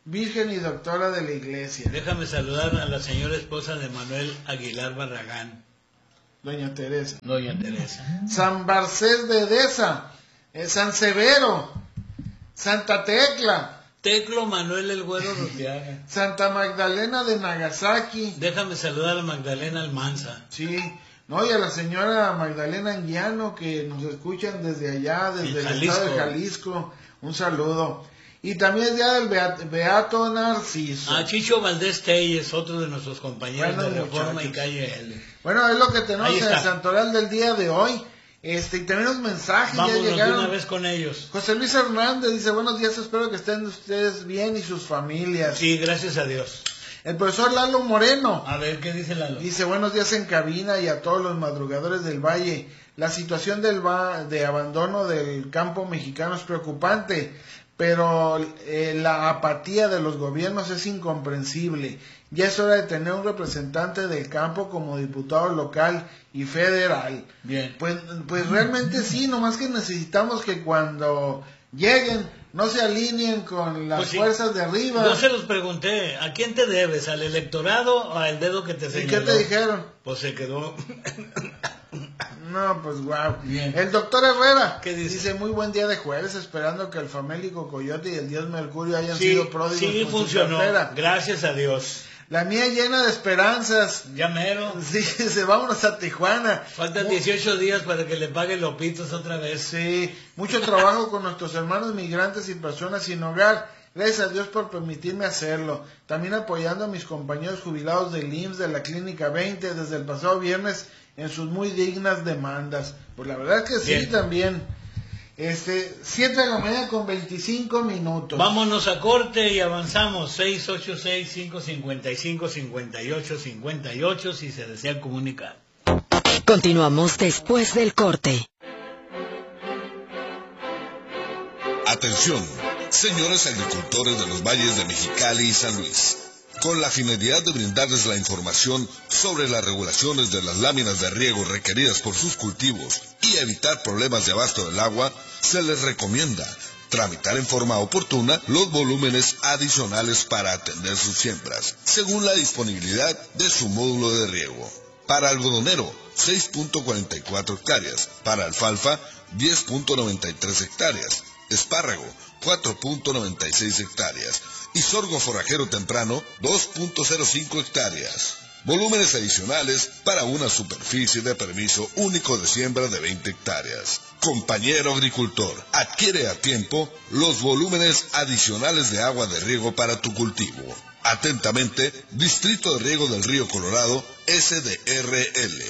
Virgen y doctora de la iglesia. Déjame saludar a la señora esposa de Manuel Aguilar Barragán. Doña Teresa. Doña Teresa. San Barcés de Edesa, San Severo, Santa Tecla. Teclo Manuel el Güero Rutiaga. Santa Magdalena de Nagasaki. Déjame saludar a Magdalena Almanza. Sí, no, y a la señora Magdalena Anguiano, que nos escuchan desde allá, desde el estado de Jalisco. Un saludo. Y también es día del Beato Narciso. A Chicho Valdés Telles, otro de nuestros compañeros de Reforma muchachos. Y Calle L. Bueno, es lo que tenemos en el santoral del día de hoy. Y tenemos mensajes. Vámonos ya llegaron. De una vez con ellos. José Luis Hernández dice, buenos días, espero que estén ustedes bien y sus familias. Sí, gracias a Dios. El profesor Lalo Moreno. A ver, ¿qué dice Lalo? Dice, buenos días en cabina y a todos los madrugadores del Valle. La situación de abandono del campo mexicano es preocupante, pero la apatía de los gobiernos es incomprensible. Ya es hora de tener un representante del campo como diputado local y federal. Bien. Pues realmente sí, nomás que necesitamos que cuando lleguen no se alineen con las fuerzas de arriba. Yo se los pregunté, ¿a quién te debes? ¿Al electorado o al dedo que te señaló? ¿Y qué te dijeron? Pues se quedó... No, pues guau. Bien. El doctor Herrera, ¿qué dice? Dice, muy buen día de jueves, esperando que el famélico Coyote y el dios Mercurio hayan sido pródigos. Sí, funcionó, gracias a Dios. La mía llena de esperanzas. Ya mero. Sí, dice, vámonos a Tijuana. Faltan 18 días para que le paguen lopitos otra vez. Sí, mucho trabajo con nuestros hermanos migrantes y personas sin hogar. Gracias a Dios por permitirme hacerlo. También apoyando a mis compañeros jubilados del IMSS de la Clínica 20 desde el pasado viernes en sus muy dignas demandas. Pues la verdad que sí. Bien. También. 7 de la mañana con 25 minutos. Vámonos a corte y avanzamos. 686-555-5858 si se desea comunicar. Continuamos después del corte. Atención, señores agricultores de los valles de Mexicali y San Luis. Con la finalidad de brindarles la información sobre las regulaciones de las láminas de riego requeridas por sus cultivos y evitar problemas de abasto del agua, se les recomienda tramitar en forma oportuna los volúmenes adicionales para atender sus siembras, según la disponibilidad de su módulo de riego. Para algodonero, 6.44 hectáreas. Para alfalfa, 10.93 hectáreas. Espárrago, 4.96 hectáreas. Y sorgo forrajero temprano, 2.05 hectáreas. Volúmenes adicionales para una superficie de permiso único de siembra de 20 hectáreas. Compañero agricultor, adquiere a tiempo los volúmenes adicionales de agua de riego para tu cultivo. Atentamente, Distrito de Riego del Río Colorado, SDRL.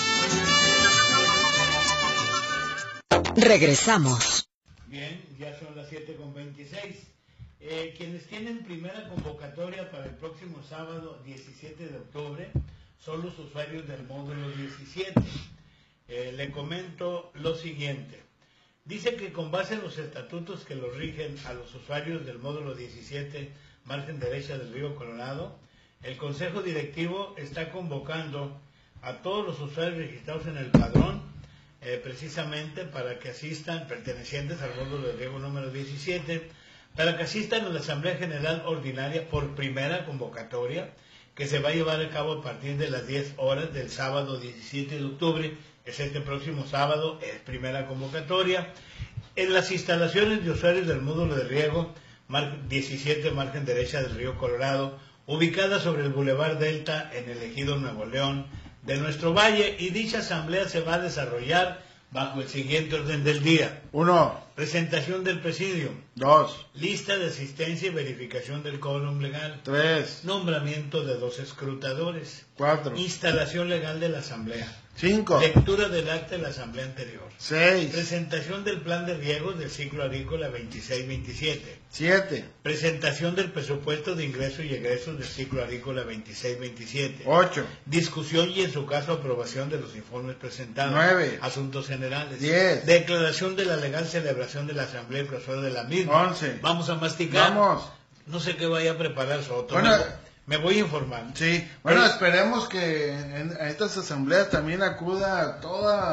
Regresamos. Bien, ya son las 7:26. Quienes tienen primera convocatoria para el próximo sábado 17 de octubre son los usuarios del módulo 17. Le comento lo siguiente. Dice que con base en los estatutos que los rigen a los usuarios del módulo 17, margen derecha del río Colorado, el Consejo Directivo está convocando a todos los usuarios registrados en el padrón, precisamente para que asistan, pertenecientes al módulo de riego número 17, para que asistan a la Asamblea General Ordinaria por primera convocatoria, que se va a llevar a cabo a partir de las 10 horas del sábado 17 de octubre, que es este próximo sábado, es primera convocatoria, en las instalaciones de usuarios del módulo de riego 17, margen derecha del río Colorado, ubicada sobre el Boulevard Delta en el Ejido Nuevo León de nuestro valle, y dicha asamblea se va a desarrollar bajo el siguiente orden del día. 1. Presentación del presidio. 2. Lista de asistencia y verificación del quórum legal. 3. Nombramiento de 2 escrutadores. 4. Instalación legal de la asamblea. 5. Lectura del acta de la asamblea anterior. 6. Presentación del plan de riego del ciclo agrícola 26-27. 7. Presentación del presupuesto de ingresos y egresos del ciclo agrícola 26-27. 8. Discusión y en su caso aprobación de los informes presentados. 9. Asuntos generales. 10. Declaración de la legal celebración de la asamblea y clausura de la misma. 11. Vamos a masticar. Vamos. No sé qué vaya a preparar Soto. Bueno, me voy a informar. Sí, bueno, esperemos que en estas asambleas también acuda toda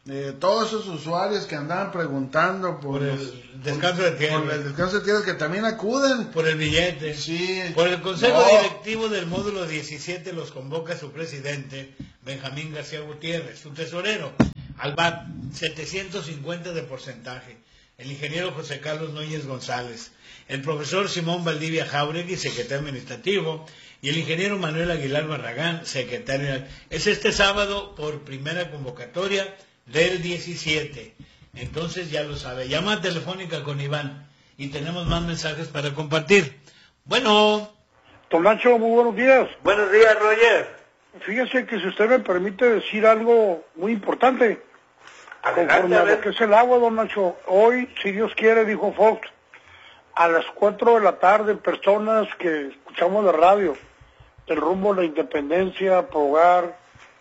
todos esos usuarios que andaban preguntando por el descanso de tierra. Por el descanso de tierra, que también acuden. Por el billete. Sí. Por el Consejo Directivo del Módulo 17 los convoca su presidente, Benjamín García Gutiérrez, su tesorero, al VAT, 750 de porcentaje, el ingeniero José Carlos Núñez González, el profesor Simón Valdivia Jauregui, secretario administrativo, y el ingeniero Manuel Aguilar Barragán, secretario. Es este sábado por primera convocatoria del 17. Entonces ya lo sabe. Llama telefónica con Iván y tenemos más mensajes para compartir. Bueno. Don Nacho, muy buenos días. Buenos días, Roger. Fíjese que si usted me permite decir algo muy importante. Conforme a lo que es el agua, don Nacho, hoy, si Dios quiere, dijo Fox, a las 4 de la tarde, personas que escuchamos la radio, del rumbo a la Independencia, Progar,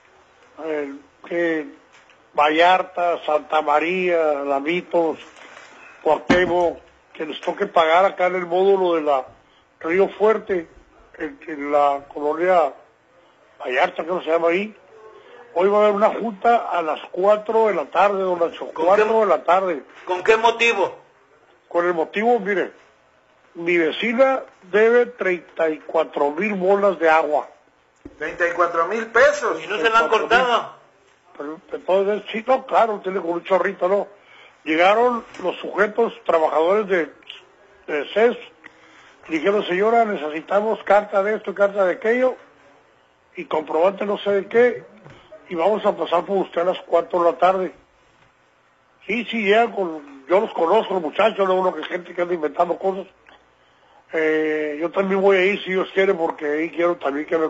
Vallarta, Santa María, Lamitos, Cuauhtémoc, que les toque pagar acá en el módulo de la Río Fuerte, en la colonia Vallarta, que se llama ahí. Hoy va a haber una junta a las 4 de la tarde, don Nacho, 4 de la tarde. ¿Con qué motivo? Con el motivo, mire, mi vecina debe 34,000 bolas de agua. 34,000 pesos. ¿Y no se la han cortado? Pero, entonces, sí, no, claro, tiene con un chorrito, no. Llegaron los sujetos trabajadores de CES, dijeron, señora, necesitamos carta de esto y carta de aquello, y comprobante no sé de qué, y vamos a pasar por usted a las 4 de la tarde. Sí, llegan yo los conozco, los muchachos, no uno que gente que anda inventando cosas. Yo también voy a ir, si Dios quiere, porque ahí quiero también que me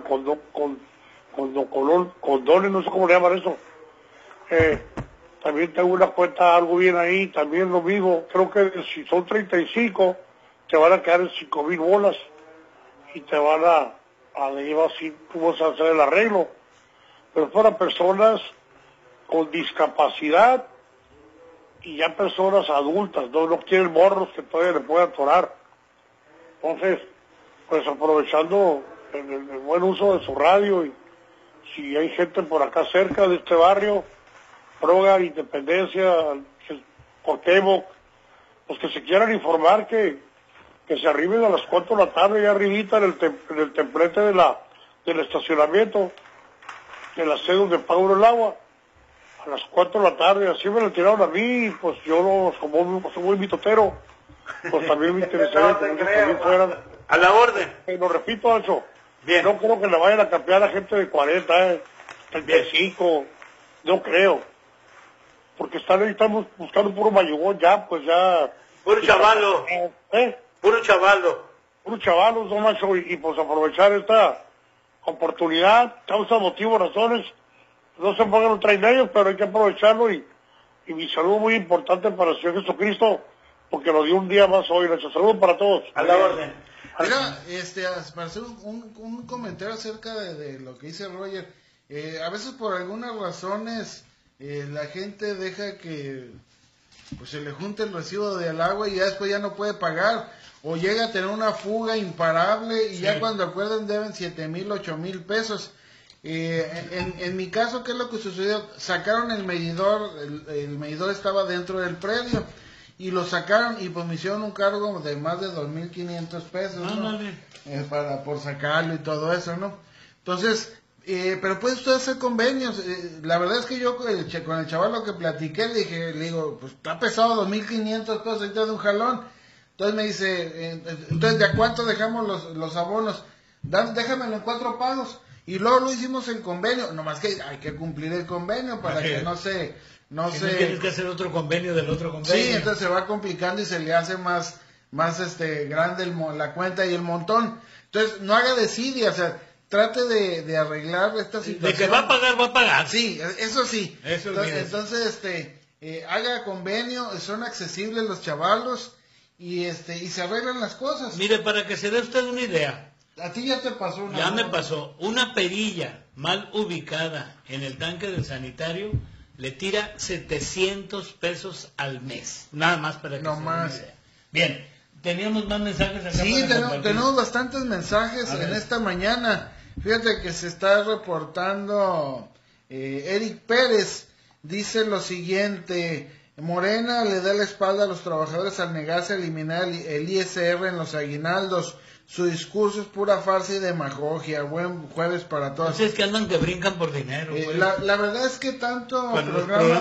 condonen, no sé cómo le llaman eso. También tengo una cuenta, algo bien ahí, también lo mismo. Creo que si son 35, te van a quedar en 5,000 bolas y te van a llevar así, tú vas a hacer el arreglo. Pero para personas con discapacidad y ya personas adultas, no quieren morros que todavía le puedan atorar. Entonces, pues aprovechando el buen uso de su radio, y si hay gente por acá cerca de este barrio, Progar, Independencia, Cuauhtémoc, pues que se quieran informar que se arriben a las 4 de la tarde ya arribita en el templete del estacionamiento, de la sede donde pago el agua, a las 4 de la tarde. Así me lo tiraron a mí, pues yo como soy muy mitotero, pues también me interesaría que ellos también fueran. A la orden. Lo repito, Ancho. Bien. No creo que le vayan a cambiar a gente de 40, 35, no creo. Porque estamos buscando puro mayugón ya, pues ya. Puro chavalo. Puro chavalo. Puro chavalos, don Nacho, y pues aprovechar esta oportunidad, causa, motivos, razones. No se pongan los trainellos, pero hay que aprovecharlo, y mi saludo muy importante para el Señor Jesucristo, porque lo dio un día más hoy. Nuestro saludo para todos. A la orden. Mira, para hacer un comentario acerca de lo que dice Roger, a veces por algunas razones la gente deja que pues se le junte el recibo del agua y ya después ya no puede pagar, o llega a tener una fuga imparable y ya cuando acuerden deben 7,000, 8,000 pesos. En mi caso, ¿qué es lo que sucedió? Sacaron el medidor, el medidor estaba dentro del predio y lo sacaron y pues me hicieron un cargo de más de 2,500 pesos, ¿no? Por sacarlo y todo eso, ¿no? Entonces, pero puede usted hacer convenios. La verdad es que yo con el chaval lo que platiqué, le digo, pues está pesado 2,500 pesos ahorita de un jalón. Entonces me dice, entonces ¿de a cuánto dejamos los abonos? Déjamelo en 4 pagos. Y luego lo hicimos el convenio, nomás que hay que cumplir el convenio para que no tienes que hacer otro convenio del otro convenio. Sí, entonces se va complicando y se le hace más grande la cuenta y el montón. Entonces no haga desidia, o sea, trate de arreglar esta situación. De que va a pagar. Sí, eso sí. Entonces haga convenio, son accesibles los chavalos y se arreglan las cosas. Mire, para que se dé usted una idea. A ti ya te pasó una. Ya me pasó. Una perilla mal ubicada en el tanque del sanitario le tira 700 pesos al mes. Nada más para que se dé una idea. Bien, teníamos más mensajes acá. Sí, tenemos bastantes mensajes en esta mañana. Fíjate que se está reportando Eric Pérez. dice lo siguiente: Morena le da la espalda a los trabajadores al negarse a eliminar el ISR en los aguinaldos. Su discurso es pura farsa y demagogia. Buen jueves para todos. Entonces es que andan que brincan por dinero. La verdad es que tanto programa